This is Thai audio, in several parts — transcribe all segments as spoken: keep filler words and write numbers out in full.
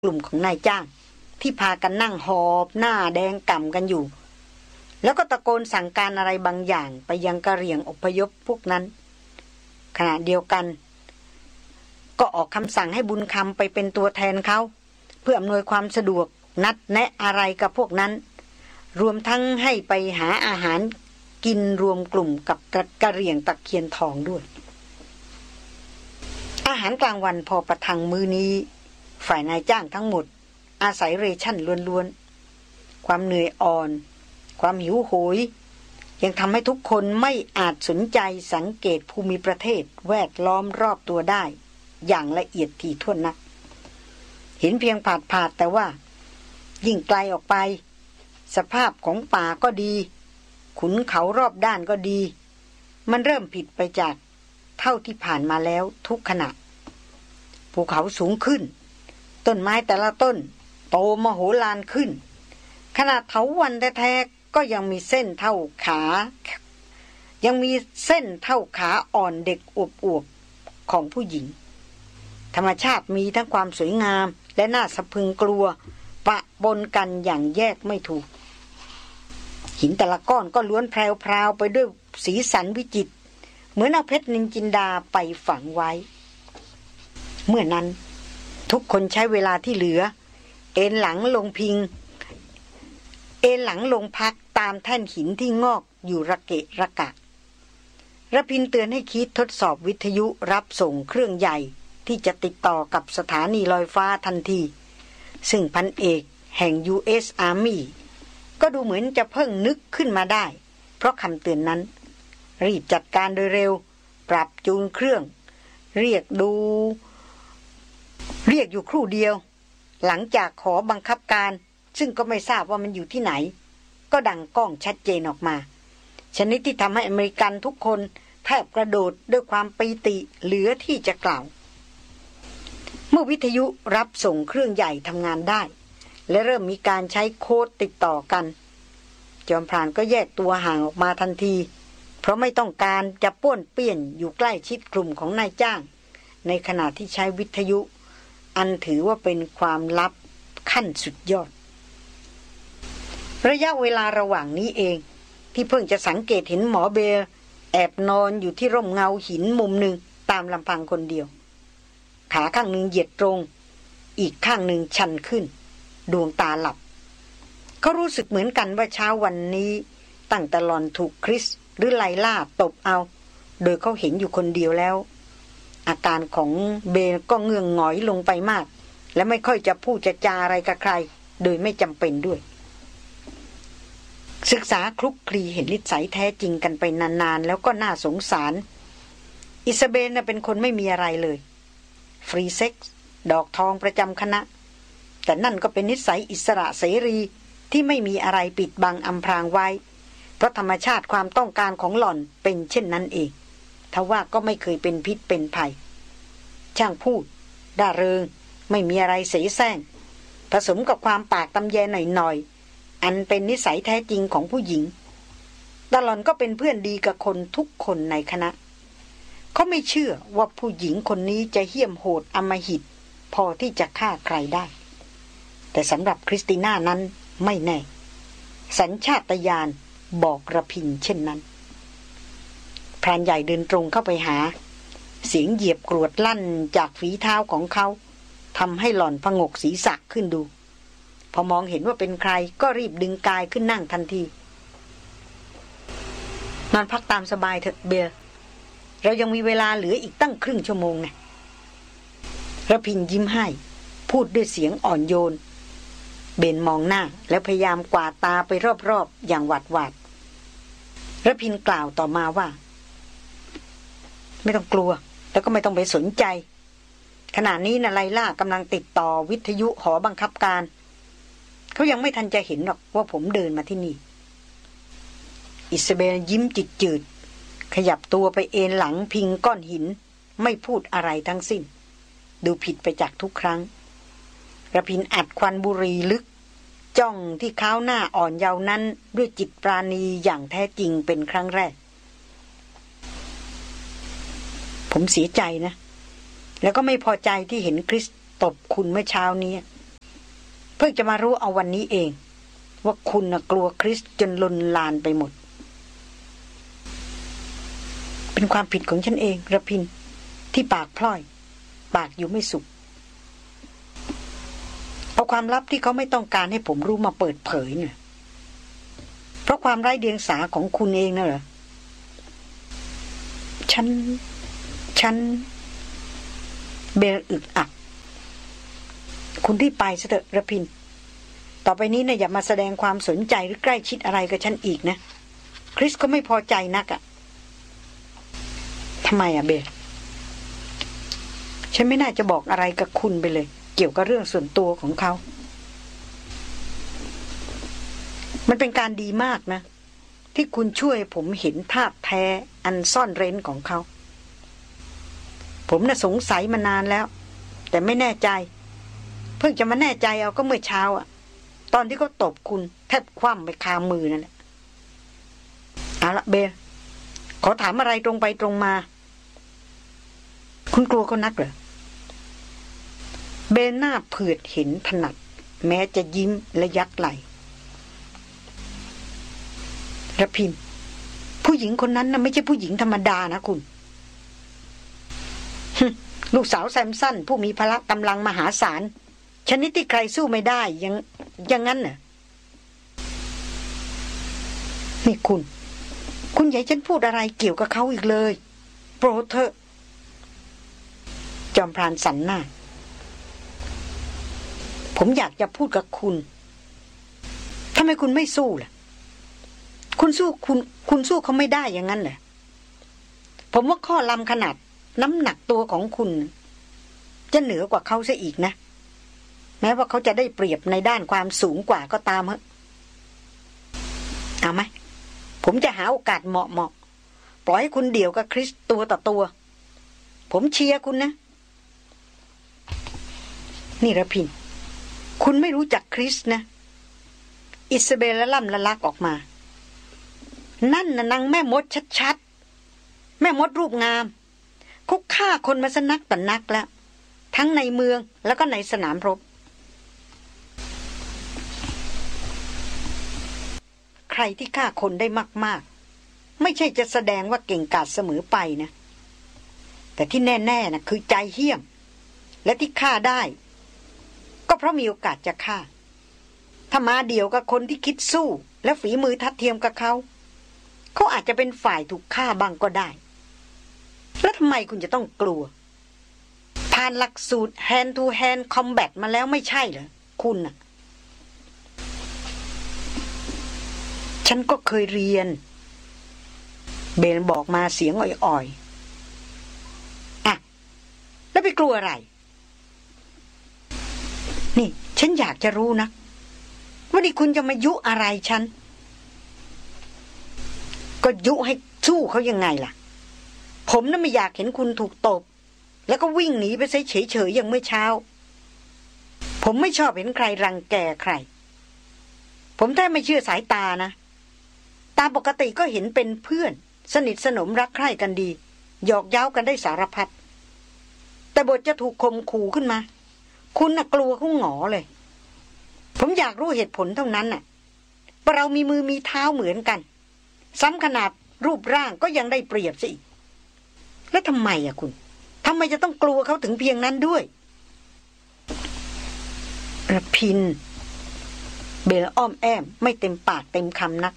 กลุ่มของนายจ้างที่พากันนั่งหอบหน้าแดงก่ำกันอยู่แล้วก็ตะโกนสั่งการอะไรบางอย่างไปยังกะเหรี่ยงอพยพพวกนั้นขณะเดียวกันก็ออกคำสั่งให้บุญคำไปเป็นตัวแทนเขาเพื่ออำนวยความสะดวกนัดแนะอะไรกับพวกนั้นรวมทั้งให้ไปหาอาหารกินรวมกลุ่มกับกะเหรี่ยงตะเคียนทองด้วยอาหารกลางวันพอประทังมื้อนี้ฝ่ายนายจ้างทั้งหมดอาศัยเรชั่นล้วนๆความเหนื่อยอ่อนความหิวโหยยังทำให้ทุกคนไม่อาจสนใจสังเกตภูมิประเทศแวดล้อมรอบตัวได้อย่างละเอียดถี่ถ้วนนักเห็นเพียงผาดผาดแต่ว่ายิ่งไกลออกไปสภาพของป่าก็ดีขุนเขารอบด้านก็ดีมันเริ่มผิดไปจากเท่าที่ผ่านมาแล้วทุกขณะภูเขาสูงขึ้นต้นไม้แต่ละต้นโตมโหฬารขึ้นขนาดเถาวัลย์แท้ๆก็ยังมีเส้นเท่าขายังมีเส้นเท่าขาอ่อนเด็กอวบๆของผู้หญิงธรรมชาติมีทั้งความสวยงามและน่าสะพรึงกลัวปะปนกันอย่างแยกไม่ถูกหินแต่ละก้อนก็ล้วนแพรวๆไปด้วยสีสันวิจิตรเหมือนเอาเพชรนินจินดาไปฝังไว้เมื่อนั้นทุกคนใช้เวลาที่เหลือเอนหลังลงพิงเอนหลังลงพักตามแท่นหินที่งอกอยู่ระเกะระกะระพินเตือนให้คิดทดสอบวิทยุรับส่งเครื่องใหญ่ที่จะติดต่อกับสถานีลอยฟ้าทันทีซึ่งพันเอกแห่ง ยู เอส Army ก็ดูเหมือนจะเพิ่งนึกขึ้นมาได้เพราะคำเตือนนั้นรีบจัดการโดยเร็วปรับจูนเครื่องเรียกดูเรียกอยู่ครู่เดียวหลังจากขอบังคับการซึ่งก็ไม่ทราบว่ามันอยู่ที่ไหนก็ดังก้องชัดเจนออกมาชนิดที่ทำให้อเมริกันทุกคนแทบกระโดดด้วยความปีติเหลือที่จะกล่าวเมื่อวิทยุรับส่งเครื่องใหญ่ทำงานได้และเริ่มมีการใช้โค้ดติดต่อกันจอมพรานก็แยกตัวห่างออกมาทันทีเพราะไม่ต้องการจะป้วนเปี้ยนอยู่ใกล้ชิดกลุ่มของนายจ้างในขณะที่ใช้วิทยุอันถือว่าเป็นความลับขั้นสุดยอดระยะเวลาระหว่างนี้เองที่เพิ่งจะสังเกตเห็นหมอเบลแอบนอนอยู่ที่ร่มเงาหินมุมหนึ่งตามลำพังคนเดียวขาข้างหนึ่งเหยียดตรงอีกข้างหนึ่งชันขึ้นดวงตาหลับเขารู้สึกเหมือนกันว่าเช้าวันนี้ตั้งแต่หลอนถูกคริสหรือไลล่าตบเอาโดยเขาเห็นอยู่คนเดียวแล้วอาการของเบลก็เงื่องหงอยลงไปมากและไม่ค่อยจะพูดจะจาอะไรกับใครโดยไม่จำเป็นด้วยศึกษาคลุกคลีเห็นนิสัยแท้จริงกันไปนานๆแล้วก็น่าสงสารอิซาเบลน่ะเป็นคนไม่มีอะไรเลยฟรีเซ็กซ์ดอกทองประจำคณะแต่นั่นก็เป็นนิสัยอิสระเสรีที่ไม่มีอะไรปิดบังอำพรางไว้เพราะธรรมชาติความต้องการของหล่อนเป็นเช่นนั้นเองทว่าก็ไม่เคยเป็นพิษเป็นภัยช่างพูดร่าเริงไม่มีอะไรเสแสร้งผสมกับความปากตำแยหน่อยๆอันเป็นนิสัยแท้จริงของผู้หญิงแต่หล่อนก็เป็นเพื่อนดีกับคนทุกคนในคณะเขาไม่เชื่อว่าผู้หญิงคนนี้จะเหี้ยมโหดอำมหิตพอที่จะฆ่าใครได้แต่สำหรับคริสติน่านั้นไม่แน่สัญชาตญาณบอกระพินเช่นนั้นพรานใหญ่เดินตรงเข้าไปหาเสียงเหยียบกรวดลั่นจากฝีเท้าของเขาทำให้หล่อนผงกศีรษะขึ้นดูพอมองเห็นว่าเป็นใครก็รีบดึงกายขึ้นนั่งทันทีนอนพักตามสบายเถอะเบลเรายังมีเวลาเหลืออีกตั้งครึ่งชั่วโมงนะระพินยิ้มให้พูดด้วยเสียงอ่อนโยนเบนมองหน้าแล้วพยายามกวาดตาไปรอบๆอย่างหวาดหวาดระพินกล่าวต่อมาว่าไม่ต้องกลัวแล้วก็ไม่ต้องไปสนใจขณะนี้นะไลล่ากำลังติดต่อวิทยุหอบังคับการเขายังไม่ทันจะเห็นหรอกว่าผมเดินมาที่นี่อิซาเบลยิ้มจิตจืดขยับตัวไปเอนหลังพิงก้อนหินไม่พูดอะไรทั้งสิ้นดูผิดไปจากทุกครั้งระพินอัดควันบุหรี่ลึกจ้องที่ข้าวหน้าอ่อนเยาว์นั้นด้วยจิตปราณีอย่างแท้จริงเป็นครั้งแรกผมเสียใจนะแล้วก็ไม่พอใจที่เห็นคริสตบคุณเมื่อเช้านี้พิ่งจะมารู้เอาวันนี้เองว่าคุณน่ะกลัวคริสจนลนลานไปหมดเป็นความผิดของฉันเองระพินที่ปากพล่อยปากอยู่ไม่สุขเอาความลับที่เขาไม่ต้องการให้ผมรู้มาเปิดเผยเนี่ยเพราะความไร้เดียงสาของคุณเองน่ะเหรอฉันฉันเบลอึกอักคุณรีบไปซะเถอะระพินต่อไปนี้นะอย่ามาแสดงความสนใจหรือใกล้ชิดอะไรกับฉันอีกนะคริสก็ไม่พอใจนักอะทำไมอะเบลฉันไม่น่าจะบอกอะไรกับคุณไปเลยเกี่ยวกับเรื่องส่วนตัวของเขามันเป็นการดีมากนะที่คุณช่วยผมเห็นธาตุแท้อันซ่อนเร้นของเขาผมน่ะสงสัยมานานแล้วแต่ไม่แน่ใจเพิ่งจะมาแน่ใจเอาก็เมื่อเช้าอะตอนที่เขาตบคุณแทบคว่ำไปคามือนั่นแหละเอาละเบลขอถามอะไรตรงไปตรงมาคุณกลัวเขานักเหรอเบลหน้าเผือดเห็นถนัดแม้จะยิ้มและยักไหล่ระพินผู้หญิงคนนั้นน่ะไม่ใช่ผู้หญิงธรรมดานะคุณลูกสาวแซมสันผู้มีพละกำลังมหาศาลชนิดที่ใครสู้ไม่ได้ยังยังงั้นน่ะนี่คุณคุณอย่าให้ฉันพูดอะไรเกี่ยวกับเขาอีกเลยโปรดเถอะจอมพรานสันหน้าผมอยากจะพูดกับคุณทำไมคุณไม่สู้ล่ะคุณสู้คุณคุณสู้เขาไม่ได้อย่างนั้นเหรอผมว่าข้อลำขนาดน้ำหนักตัวของคุณจะเหนือกว่าเขาซะอีกนะแม้ว่าเขาจะได้เปรียบในด้านความสูงกว่าก็ตามฮะเอาไหมผมจะหาโอกาสเหมาะเหมาะปล่อยให้คุณเดี่ยวกับคริสตัวต่อตัวผมเชียร์คุณนะนี่ระพินคุณไม่รู้จักคริสนะอิซาเบลละล่ำละลักออกมานั่นน่ะนางแม่มดชัดๆแม่มดรูปงามเขาฆ่าคนมาซะนักต่อนักแล้วทั้งในเมืองแล้วก็ในสนามรบใครที่ฆ่าคนได้มากๆไม่ใช่จะแสดงว่าเก่งกาจเสมอไปนะแต่ที่แน่ๆนะคือใจเหี้ยมและที่ฆ่าได้ก็เพราะมีโอกาสจะฆ่าถ้ามาเดี่ยวกับคนที่คิดสู้และฝีมือทัดเทียมกับเขาเขาอาจจะเป็นฝ่ายถูกฆ่าบ้างก็ได้แล้วทำไมคุณจะต้องกลัวผ่านหลักสูตร hand to hand combat มาแล้วไม่ใช่เหรอคุณน่ะฉันก็เคยเรียนเบนบอกมาเสียงอ่อยๆอ่ะแล้วไปกลัวอะไรนี่ฉันอยากจะรู้นะว่านี่คุณจะมายุอะไรฉันก็ยุให้สู้เขายังไงล่ะผมน่ะไม่อยากเห็นคุณถูกตบแล้วก็วิ่งหนีไปเฉยๆอย่างเมื่อเช้าผมไม่ชอบเห็นใครรังแกใครผมแทบไม่เชื่อสายตานะตามปกติก็เห็นเป็นเพื่อนสนิทสนมรักใคร่กันดีหยอกเย้ากันได้สารพัดแต่บทจะถูกข่มขู่ขึ้นมาคุณน่ะกลัวเขาหงอเลยผมอยากรู้เหตุผลเท่านั้นน่ะว่าเรามีมือมีเท้าเหมือนกันซ้ำขนาดรูปร่างก็ยังได้เปรียบสิแล้วทำไมอ่ะคุณทำไมจะต้องกลัวเขาถึงเพียงนั้นด้วยระพินเบลอ้อมแอมไม่เต็มปากเต็มคำนัก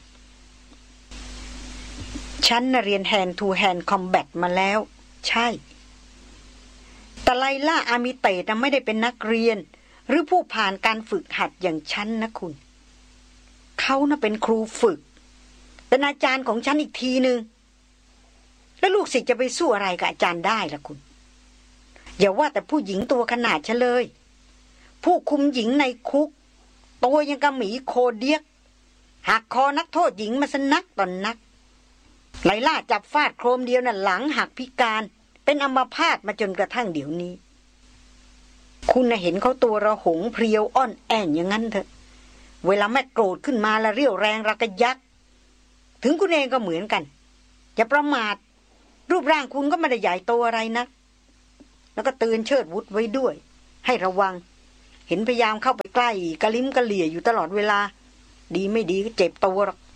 ฉันน่ะเรียน hand to hand combat มาแล้วใช่แต่ไลล่าอามิเตตไม่ได้เป็นนักเรียนหรือผู้ผ่านการฝึกหัดอย่างฉันนะคุณเขาน่ะเป็นครูฝึกเป็นอาจารย์ของฉันอีกทีนึงแล้วลูกศิษย์จะไปสู้อะไรกับอาจารย์ได้ล่ะคุณอย่าว่าแต่ผู้หญิงตัวขนาดฉันเลยผู้คุมหญิงในคุกตัวยังกระหมีโคเดียกหักคอนักโทษหญิงมาสนักต่อนนักไลล่าจับฟาดโครมเดียวน่ะหลังหักพิการเป็นอัมพาตมาจนกระทั่งเดี๋ยวนี้คุณน่ะเห็นเขาตัวระหงเพรียวอ่อนแอนอย่างนั้นเถอะเวลาแม่โกรธขึ้นมาละเรี่ยวแรงระกยักถึงคุณเองก็เหมือนกันอย่าประมาทรูปร่างคุณก็ไม่ได้ใหญ่โตอะไรนักแล้วก็เตือนเชิดวุฒไว้ด้วยให้ระวังเห็นพยายามเข้าไปใกล้กระลิ้มกระเหลี่ยอยู่ตลอดเวลาดีไม่ดีก็เจ็บตัวหรอก